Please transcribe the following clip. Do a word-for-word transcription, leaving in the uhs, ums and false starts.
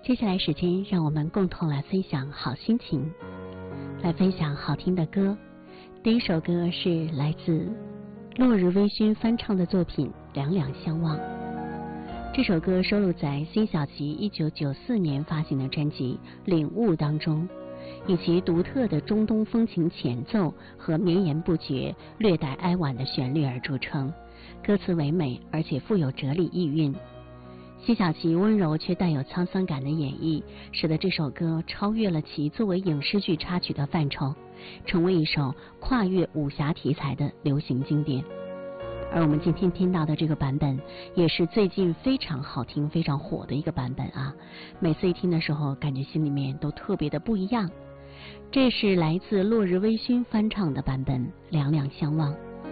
接下来时间，让我们共同来分享好心情，来分享好听的歌。第一首歌是来自落日微醺翻唱的作品《两两相望》。这首歌收录在辛晓琪一九九四年发行的专辑《领悟》当中，以其独特的中东风情前奏和绵延不绝、略带哀婉的旋律而著称。歌词唯美，而且富有哲理意蕴。辛晓琪温柔却带有沧桑感的演绎，使得这首歌超越了其作为影视剧插曲的范畴，成为一首跨越武侠题材的流行经典。而我们今天听到的这个版本，也是最近非常好听、非常火的一个版本啊！每次一听的时候，感觉心里面都特别的不一样。这是来自落日微醺翻唱的版本《两两相望》。